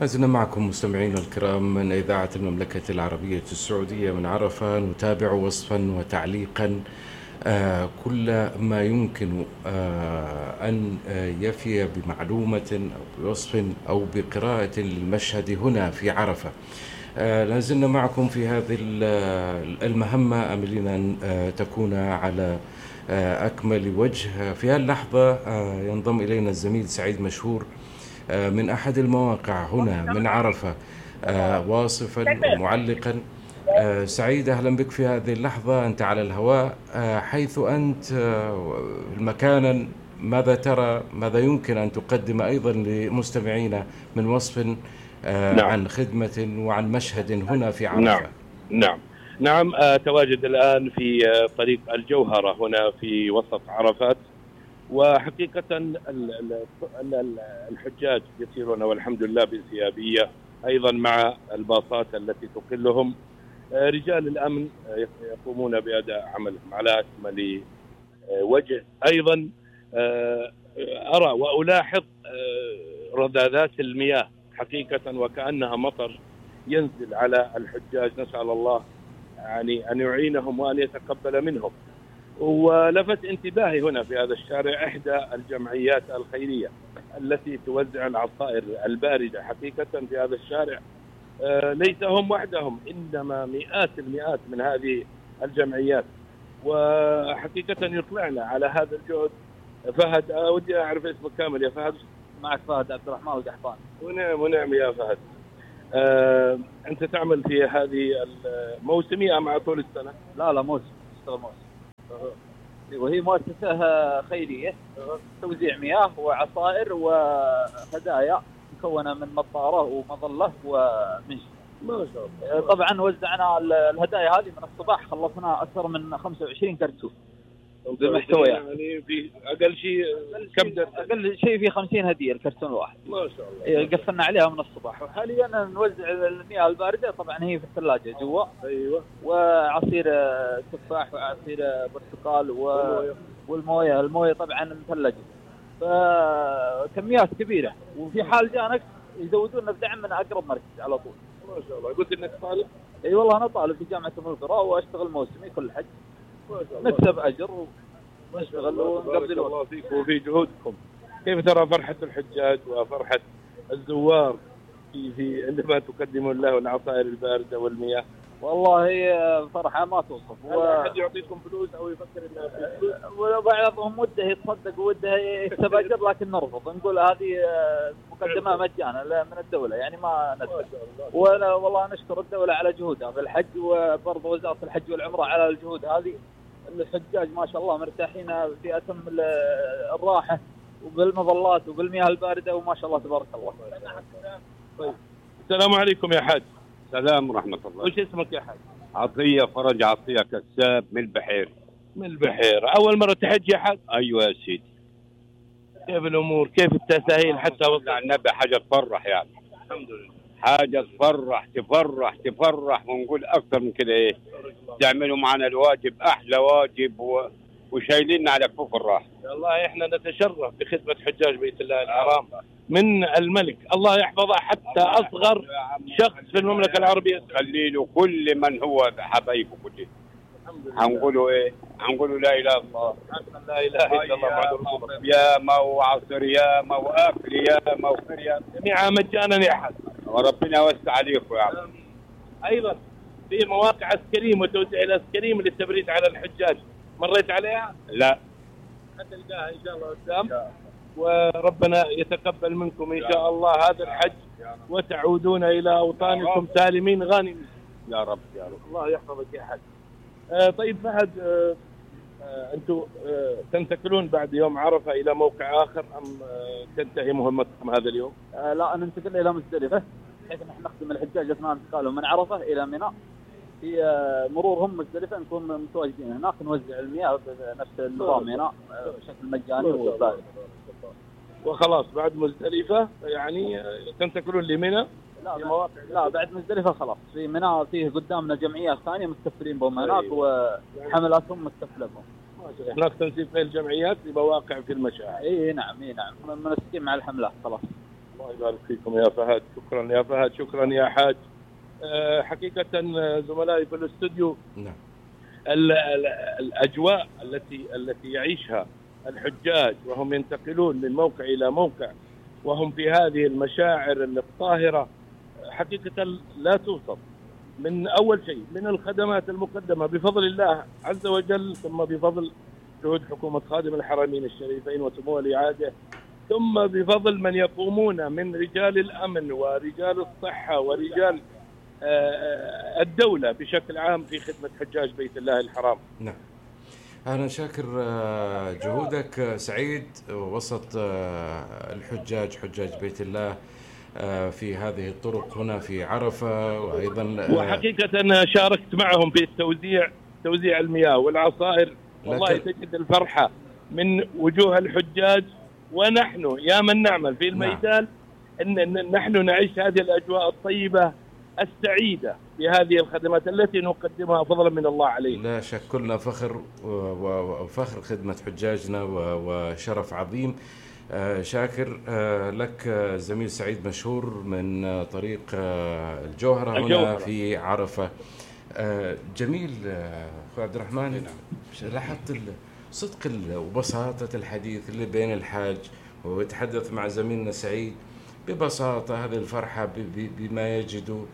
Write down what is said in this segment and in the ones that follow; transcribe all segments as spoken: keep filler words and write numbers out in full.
لازلنا معكم مستمعينا الكرام من إذاعة المملكة العربية السعودية من عرفة، نتابع وصفا وتعليقا آه كل ما يمكن آه أن آه يفي بمعلومة أو بوصف أو بقراءة للمشهد هنا في عرفة. آه لازلنا معكم في هذه المهمة، أملين أن آه تكون على آه أكمل وجه. في هاللحظة آه ينضم إلينا الزميل سعيد مشهور من أحد المواقع هنا من عرفة، واصفا ومعلقا. سعيد، أهلا بك في هذه اللحظة، أنت على الهواء. حيث أنت مكانا، ماذا ترى، ماذا يمكن أن تقدم أيضا لمستمعينا من وصف نعم. عن خدمة وعن مشهد هنا في عرفة؟ نعم نعم نعم آه، تواجد الآن في آه، طريق الجوهرة هنا في وسط عرفات. وحقيقة ال- ال- ال- الحجاج يسيرون والحمد لله بانسيابية، أيضا مع الباصات التي تقلهم. آه، رجال الأمن آه، يقومون بأداء عملهم على أكمل آه، وجه. أيضا آه، أرى وألاحظ آه، رذاذات المياه حقيقة وكأنها مطر ينزل على الحجاج. نسأل الله يعني أن يعينهم وأن يتقبل منهم. ولفت انتباهي هنا في هذا الشارع إحدى الجمعيات الخيرية التي توزع العصائر الباردة. حقيقة في هذا الشارع آه، ليس هم وحدهم، إنما مئات المئات من هذه الجمعيات. وحقيقة يطلعنا على هذا الجهد. فهد، آه، ودي أعرف اسمك كامل يا فهد. معك فهد عبد الرحمن القحطاني. ونعم ونعم يا فهد. آه، أنت تعمل في هذه الموسمية مع طول السنة؟ لا لا موسم، اشتغل موسم. وهي مؤسسة خيرية توزيع مياه وعصائر وهدايا مكونة من مطارة ومظلة ومنشي. ما شاء الله. طبعا وزعنا الهدايا هذه من الصباح، خلصنا أكثر من خمسة وعشرين كرتون بالمحتوى. يعني في أقل شيء كم؟ أقل شيء في خمسين هدية الكرتون الواحد. ما شاء الله. قفلنا عليها من الصباح. وحاليا نوزع المياه الباردة، طبعا هي في الثلاجة جوا. أيوة. وعصير تفاح وعصير برتقال و... والمويه المويه طبعا مثلجة، فكميات كبيرة. وفي حال جاء نقص يزودون بدعم من أقرب مركز على طول. ما شاء الله. قلت إنك طالب؟ أي والله أنا طالب في جامعة أم القرى وأشتغل موسمي كل حج. نكسب أجر ونشتغل ونقضي الوقت. الله فيك وفي جهودكم. كيف ترى فرحة الحجاج وفرحة الزوار في في عندما تقدمون له العصائر الباردة والمياه؟ والله فرحة ما توصف. و... أحد يعطيكم فلوس أو يفكر إنه فلوس؟ وبعضهم وده يتصدق وده يكسب أجر، لكن نرفض، نقول هذه مقدمة مجانا من الدولة، يعني ما ندفع. ولا والله نشكر الدولة على جهودها في الحج، وبرضه وزارة الحج والعمرة على الجهود هذه. الحجاج ما شاء الله مرتاحين في أتم الراحة وبالمظلات وبالمياه الباردة، وما شاء الله تبارك الله. طيب. السلام عليكم يا حاج. السلام ورحمة الله. وش اسمك يا حاج؟ عطية فرج عطية كساب من البحير. من البحير. أول مرة تحج يا حاج؟ أيوة يا سيدي. كيف الأمور؟ كيف التسهيل حتى وصل على النبي؟ حاجة تفرح يعني. الحمد لله. حاجة تفرح تفرح تفرح، ونقول أكثر من كده إيه؟ تعملوا معنا الواجب، أحلى واجب و... وشايلين على كفوف الراحة. والله إحنا نتشرف بخدمة حجاج بيت الله الحرام من الملك، الله يحفظه، حتى أصغر شخص في المملكة العربية. خلي له كل من هو حبايبه كله. هنقولوا ايه؟ هنقولوا لا اله الا الله. لا اله الا الله محمد رسول الله. يا ما وعصر يا ما واكل يا ما وفر يا جميعا مجانا يا حد. وربنا يوسع عليكم يا عم. ايضا في مواقع اسكريم وتوزيع الاسكريم للتبريد على الحجاج، مريت عليها؟ لا. حتلقاها ان شاء الله قدام. وربنا يتقبل منكم ان شاء الله هذا الحج، وتعودون الى اوطانكم سالمين غانمين يا رب يا رب. الله يحفظك يا حج. آه طيب فهد، آه آه انتم آه تنتقلون بعد يوم عرفة الى موقع اخر ام آه تنتهي مهمتكم هذا اليوم؟ آه لا، ننتقل الى مزدلفة، بحيث نحن نخدم الحجاج اثناء انتقالهم من عرفة الى منى. في آه مرورهم مزدلفة نكون متواجدين هناك، نوزع المياه بنفس النظام هنا آه بشكل مجاني وبارد. وخلاص بعد مزدلفة يعني آه تنتقلون لمنى؟ لا لا, لا بعد مزدلفة خلاص. في منى فيه قدامنا جمعيات ثانية مستفرين بهم هناك وحملاتهم مستفلة بهم. هناك تنسيق بين الجمعيات لمواقع في المشاعر. اي نعم اي نعم منسقين مع الحملات خلاص. الله يبارك فيكم يا فهد. شكرا يا فهد، شكرا يا حاج. حقيقة زملائي في الاستوديو، نعم، الأجواء التي التي يعيشها الحجاج وهم ينتقلون من موقع إلى موقع وهم في هذه المشاعر الطاهرة حقيقة لا توصف. من أول شيء من الخدمات المقدمة بفضل الله عز وجل، ثم بفضل جهود حكومة خادم الحرمين الشريفين وسمو الإعادة، ثم بفضل من يقومون من رجال الأمن ورجال الصحة ورجال الدولة بشكل عام في خدمة حجاج بيت الله الحرام. نعم، أنا شاكر جهودك سعيد وسط الحجاج حجاج بيت الله في هذه الطرق هنا في عرفة، وأيضا وحقيقة أنا شاركت معهم في التوزيع توزيع المياه والعصائر. والله تجد الفرحة من وجوه الحجاج، ونحن يا من نعمل في الميدان نعم. إن نحن نعيش هذه الأجواء الطيبة السعيدة بهذه الخدمات التي نقدمها فضلا من الله علينا. لا شك، كلنا فخر وفخر خدمة حجاجنا وشرف عظيم. شاكر لك زميل سعيد مشهور من طريق الجوهرة هنا الجوهرة. في عرفة. جميل أخوي عبد الرحمن، لاحظت صدق وبساطة الحديث اللي بين الحاج ويتحدث مع زميلنا سعيد ببساطة، هذه الفرحة بما يجدوا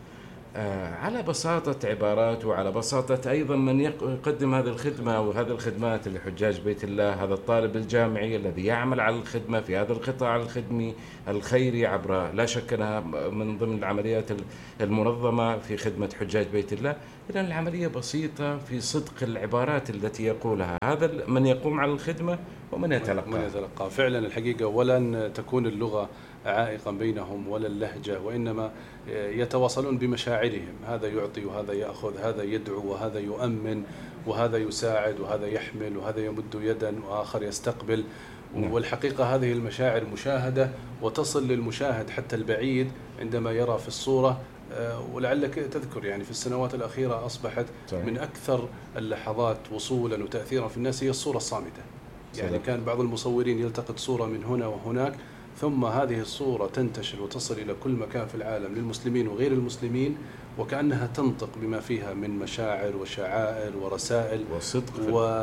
على بساطة عبارات وعلى بساطة أيضا من يقدم هذه الخدمة وهذه الخدمات لحجاج بيت الله، هذا الطالب الجامعي الذي يعمل على الخدمة في هذا القطاع الخدمي الخيري عبر لا شك أنها من ضمن العمليات المنظمة في خدمة حجاج بيت الله. إذن العملية بسيطة في صدق العبارات التي يقولها هذا من يقوم على الخدمة ومن يتلقى من يتلقى فعلا الحقيقة. ولن تكون اللغة عائقا بينهم ولا اللهجة، وإنما يتواصلون بمشاعرهم، هذا يعطي وهذا يأخذ، هذا يدعو وهذا يؤمن وهذا يساعد وهذا يحمل وهذا يمد يدا وآخر يستقبل. والحقيقة هذه المشاعر مشاهدة وتصل للمشاهد حتى البعيد عندما يرى في الصورة. ولعلك تذكر يعني في السنوات الأخيرة أصبحت من أكثر اللحظات وصولا وتأثيرا في الناس هي الصورة الصامتة. يعني كان بعض المصورين يلتقط صورة من هنا وهناك، ثم هذه الصورة تنتشر وتصل إلى كل مكان في العالم للمسلمين وغير المسلمين، وكأنها تنطق بما فيها من مشاعر وشعائر ورسائل وصدق،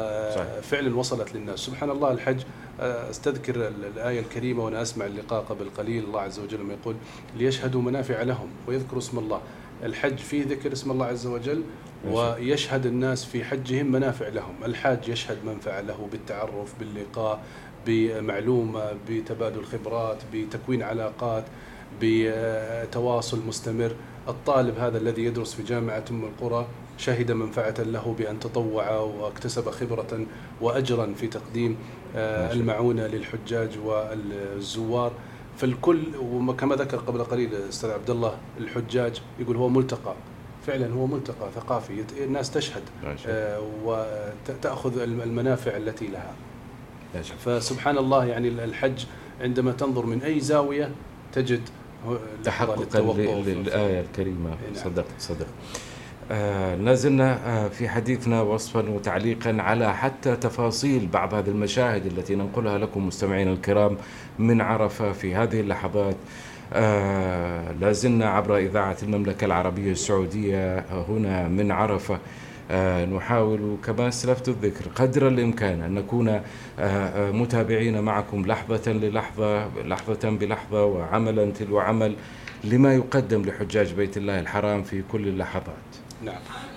وفعلا وصلت للناس. سبحان الله. الحج استذكر الآية الكريمة وأنا أسمع اللقاء قبل قليل، الله عز وجل ما يقول ليشهدوا منافع لهم ويذكروا اسم الله. الحج فيه ذكر اسم الله عز وجل، ويشهد الناس في حجهم منافع لهم. الحاج يشهد منفعة له بالتعرف، باللقاء، بمعلومة، بتبادل خبرات، بتكوين علاقات، بتواصل مستمر. الطالب هذا الذي يدرس في جامعة أم القرى شهد منفعة له بأن تطوع واكتسب خبرة وأجرا في تقديم المعونة للحجاج والزوار. فالكل، وكما ذكر قبل قليل أستاذ عبد الله، الحجاج يقول هو ملتقى، فعلا هو ملتقى ثقافي، الناس تشهد وتأخذ المنافع التي لها. فسبحان الله، يعني الحج عندما تنظر من أي زاوية تجد تحققا للآية الكريمة. صدق صدق. آه لازلنا آه في حديثنا وصفا وتعليقا على حتى تفاصيل بعض هذه المشاهد التي ننقلها لكم مستمعين الكرام من عرفة في هذه اللحظات. آه لازلنا عبر إذاعة المملكة العربية السعودية هنا من عرفة. آه نحاول كما أسلفت الذكر قدر الإمكان أن نكون آه آه متابعين معكم لحظة للحظة، لحظة بلحظة، وعملا تلو عمل لما يقدم لحجاج بيت الله الحرام في كل اللحظات. نعم.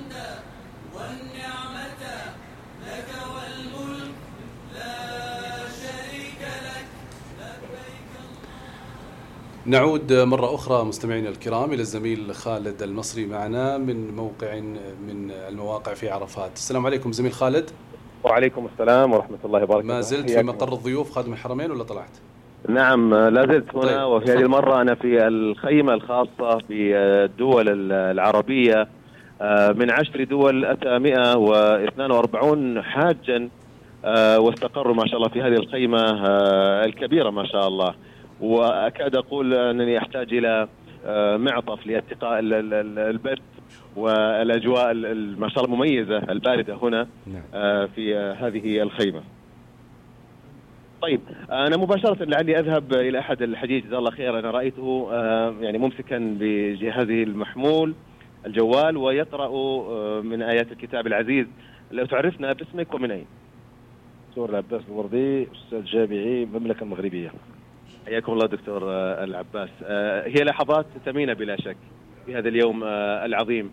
نعود مرة أخرى مستمعينا الكرام إلى الزميل خالد المصري معنا من موقع من المواقع في عرفات. السلام عليكم زميل خالد. وعليكم السلام ورحمة الله وبركاته. ما زلت في مقر الضيوف خادم الحرمين ولا طلعت؟ نعم لا زلت هنا. طيب. وفي هذه المرة أنا في الخيمة الخاصة في الدول العربية، من عشر دول أتى مئة واثنين وأربعين حاجا واستقروا ما شاء الله في هذه الخيمة الكبيرة ما شاء الله. وأكاد أقول أنني أحتاج إلى معطف لاتقاء البرد والأجواء ما شاء الله المميزة الباردة هنا في هذه الخيمة. طيب أنا مباشرة لعلي أذهب إلى أحد الحجيج جزاه الله خير. أنا رأيته يعني ممسكا بجهازه المحمول الجوال ويقرأ من آيات الكتاب العزيز. لو تعرفنا باسمك ومن أين؟ دكتور العباس الوردي، أستاذ جامعي المملكة المغربية. حياكم الله دكتور العباس. هي لحظات ثمينة بلا شك في هذا اليوم العظيم،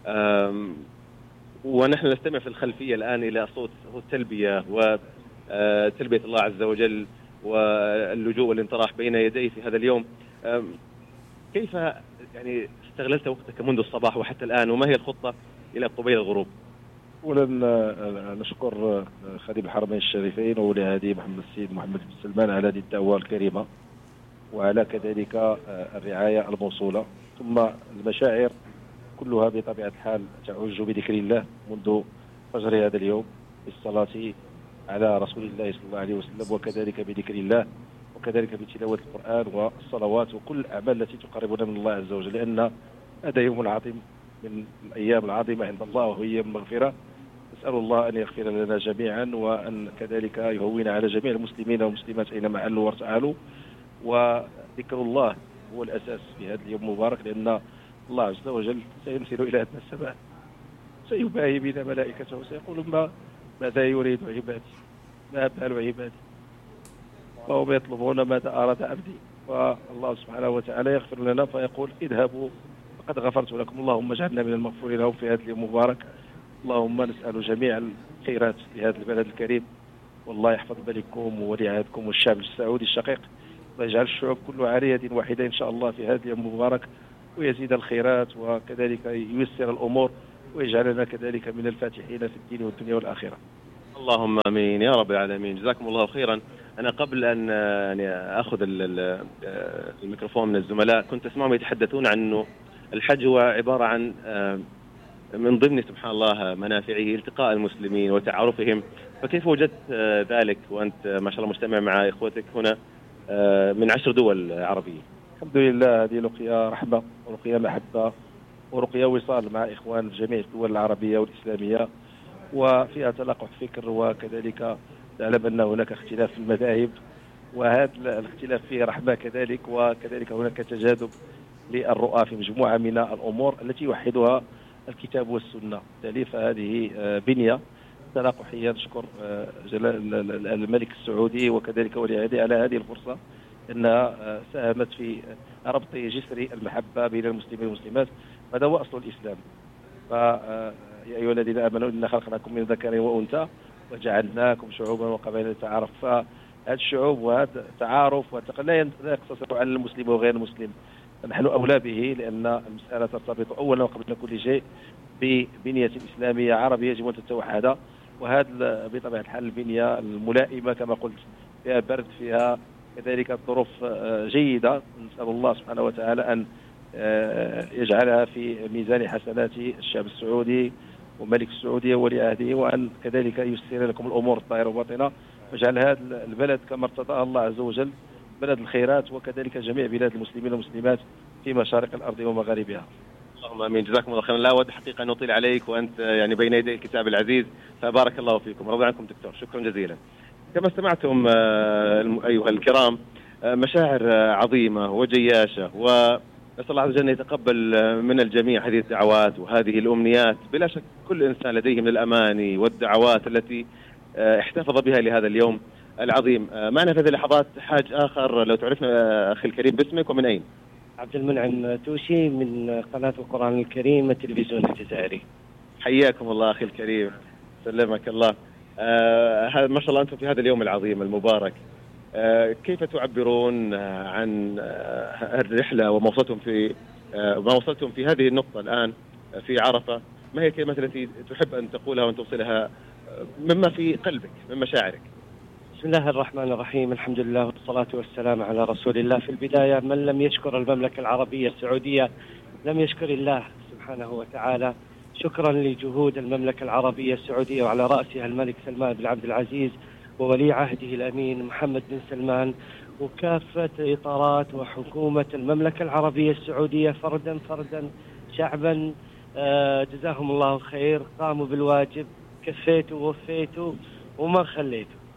ونحن نستمع في الخلفية الآن إلى صوت التلبية وتلبية الله عز وجل واللجوء والانطراح بين يديه في هذا اليوم. كيف يعني استغللت وقتك منذ الصباح وحتى الآن، وما هي الخطة إلى قبيل الغروب؟ أولا نشكر خادم الحرمين الشريفين وولي عهده محمد السيد محمد بن سلمان على هذه الدعوة الكريمة وعلى كذلك الرعاية الموصولة. ثم المشاعر كلها بطبيعة الحال تعج بذكر الله منذ فجر هذا اليوم بالصلاة على رسول الله صلى الله عليه وسلم، وكذلك بذكر الله، وكذلك بتلاوة القرآن والصلوات وكل الأعمال التي تقربنا من الله عز وجل، لأن هذا يوم عظيم من الأيام العظيمة عند الله وهي المغفرة. نسأل الله أن يغفر لنا جميعا وأن كذلك يهون على جميع المسلمين والمسلمات أينما علوا وارتعالوا. وذكر الله هو الأساس في هذا اليوم المبارك، لأن الله عز وجل سينزل إلى أدنى السماء، سيباهي بنا ملائكته، سيقول ما ماذا يريد عبادي، ما بال عبادي، وهم يطلبون ماذا أراد عبدي، والله سبحانه وتعالى يغفر لنا فيقول اذهبوا فقد غفرت لكم. اللهم اجعلنا من المغفورين لهم في هذا اليوم المبارك. اللهم نسأل جميع الخيرات في هذا البلد الكريم، والله يحفظ بلدكم وولي عهدكم والشعب السعودي الشقيق، ويجعل الشعوب كله على يد واحدة إن شاء الله في هذا اليوم المبارك، ويزيد الخيرات وكذلك ييسر الأمور، ويجعلنا كذلك من الفاتحين في الدين والدنيا والآخرة. اللهم امين يا رب العالمين. جزاكم الله خيرا. انا قبل ان يعني اخذ الميكروفون من الزملاء كنت اسمعهم يتحدثون عن انه الحج هو عباره عن من ضمن سبحان الله منافعه التقاء المسلمين وتعارفهم، فكيف وجدت ذلك وانت ما شاء الله مجتمع مع اخوتك هنا من عشر دول عربيه؟ الحمد لله، هذه لقيا رحمه ولقيا محبه ولقيا وصال مع اخوان جميع الدول العربيه والاسلاميه، وفيها تلاقح فكر، وكذلك تعلم أن هناك اختلاف في المذاهب، وهذا الاختلاف فيه رحمة كذلك، وكذلك هناك تجاذب للرؤى في مجموعة من الأمور التي يوحدها الكتاب والسنة. بالتالي فهذه بنية تلاقحية. نشكر جلال الملك السعودي وكذلك ولي عهده على هذه الفرصة أنها ساهمت في ربط جسر المحبة بين المسلمين والمسلمات، هذا هو أصل الإسلام. ف يا أيها الذين آمنوا إنا خلقناكم من ذكر وأنثى وجعلناكم شعوبا وقبائل لتعارف. فهذه الشعوب وهذا التعارف لا يقتصر على المسلم وغير المسلم، نحن أولى به، لأن المسألة ترتبط أولا وقبل كل شيء ببنية إسلامية عربية يجب أن تتوحد، وهذا بطبيعة الحال البنية الملائمة كما قلت، فيها برد، فيها كذلك الظروف جيدة. نسأل الله سبحانه وتعالى أن يجعلها في ميزان حسنات الشعب السعودي وملك السعودية وولي عهده، وأن كذلك يسر لكم الأمور الظاهرة والباطنة، واجعل هذا البلد كما ارتضاه الله عز وجل بلد الخيرات، وكذلك جميع بلاد المسلمين والمسلمات في مشارق الأرض ومغاربها. اللهم امين. جزاكم الله خيرا. لا أود حقيقة أن نطيل عليك وأنت يعني بين يدي الكتاب العزيز، فبارك الله فيكم. رضي عنكم دكتور، شكرا جزيلا. كما استمعتم أيها الكرام، مشاعر عظيمة وجياشة، و نسأل الله عز وجل أن يتقبل من الجميع هذه الدعوات وهذه الأمنيات. بلا شك كل إنسان لديه من الأماني والدعوات التي احتفظ بها لهذا اليوم العظيم. معنا في هذه اللحظات حاج آخر، لو تعرفنا أخي الكريم باسمك ومن أين؟ عبد المنعم توشي من قناة القرآن الكريم التلفزيون الجزائري. حياكم الله أخي الكريم، سلمك الله. آه ما شاء الله أنتم في هذا اليوم العظيم المبارك، آه كيف تعبرون عن آه الرحلة وما وصلتم في آه ما وصلتم في هذه النقطة الآن في عرفة؟ ما هي الكلمات التي تحب أن تقولها وأن توصلها مما في قلبك من مشاعرك؟ بسم الله الرحمن الرحيم، الحمد لله والصلاة والسلام على رسول الله. في البداية، من لم يشكر المملكة العربية السعودية لم يشكر الله سبحانه وتعالى. شكرا لجهود المملكة العربية السعودية وعلى رأسها الملك سلمان بن عبد العزيز وولي عهده الأمين محمد بن سلمان، وكافة إطارات وحكومة المملكة العربية السعودية فردا فردا شعبا، جزاهم الله خير، قاموا بالواجب، كفيتوا ووفيتوا وما خليتوا.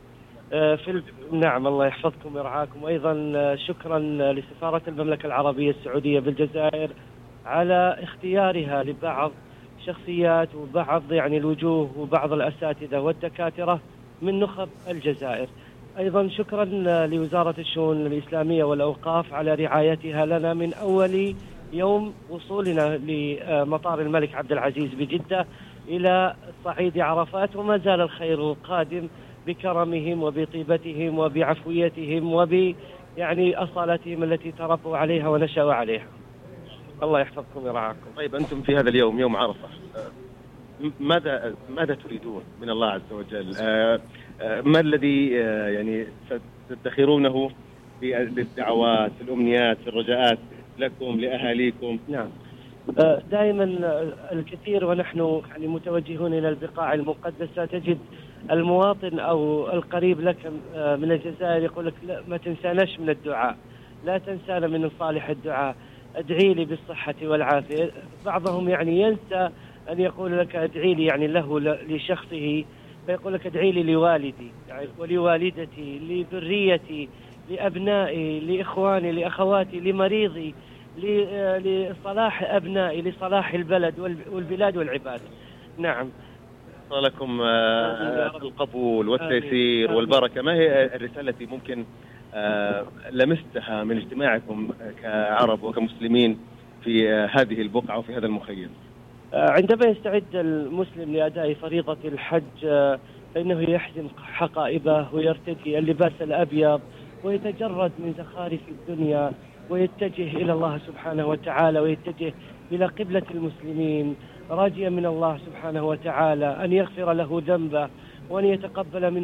في ال... نعم الله يحفظكم ويرعاكم. وأيضا شكرا لسفارة المملكة العربية السعودية بالجزائر على اختيارها لبعض شخصيات وبعض يعني الوجوه وبعض الأساتذة والدكاترة من نخب الجزائر. أيضا شكرا لوزارة الشؤون الإسلامية والأوقاف على رعايتها لنا من أول يوم وصولنا لمطار الملك عبد العزيز بجدة إلى صعيد عرفات، وما زال الخير قادم بكرمهم وبطيبتهم وبعفويتهم وب يعني أصالتهم التي تربوا عليها ونشأوا عليها. الله يحفظكم ويرعاكم. طيب أنتم في هذا اليوم يوم عرفة، ماذا ماذا تريدون من الله عز وجل؟ ما الذي يعني تدخرونه في الدعوات، في الأمنيات، في الرجاءات لكم لأهاليكم؟ نعم دائما الكثير ونحن يعني متوجهون إلى البقاع المقدسة تجد المواطن أو القريب لك من الجزائر يقول لك لا ما تنساناش من الدعاء، لا تنسانا من صالح الدعاء، ادعي لي بالصحة والعافية. بعضهم يعني ينسى أن يقول لك ادعي لي يعني له لشخصه، فيقول لك ادعي لي لوالدي يعني ولوالدتي لذريتي لأبنائي لإخواني لأخواتي لمريضي لصلاح أبنائي لصلاح البلد والبلاد والعباد. نعم لكم القبول والتيسير والبركة. ما هي الرسالة التي ممكن لمستها من اجتماعكم كعرب وكمسلمين في هذه البقعة وفي هذا المخيم؟ عندما يستعد المسلم لأداء فريضة الحج فإنه يحزم حقائبه ويرتدي اللباس الأبيض ويتجرد من زخارف الدنيا ويتجه إلى الله سبحانه وتعالى ويتجه إلى قبلة المسلمين راجيا من الله سبحانه وتعالى أن يغفر له ذنبه وأن يتقبل منه